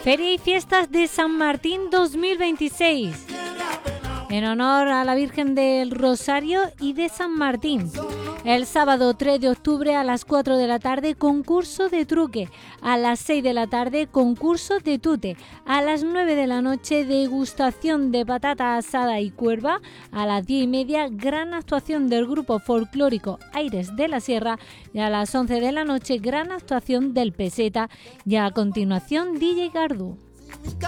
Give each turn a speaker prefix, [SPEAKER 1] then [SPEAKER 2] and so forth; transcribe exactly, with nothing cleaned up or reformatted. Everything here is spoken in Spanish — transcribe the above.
[SPEAKER 1] Feria y Fiestas de San Martín dos mil veintiséis, en honor a la Virgen del Rosario y de San Martín. El sábado tres de octubre a las cuatro de la tarde, concurso de truque. A las seis de la tarde, concurso de tute. A las nueve de la noche, degustación de patata asada y cuerva. A las diez y media, gran actuación del grupo folclórico Aires de la Sierra. Y a las once de la noche, gran actuación del Peseta. Y a continuación, D J Gardú.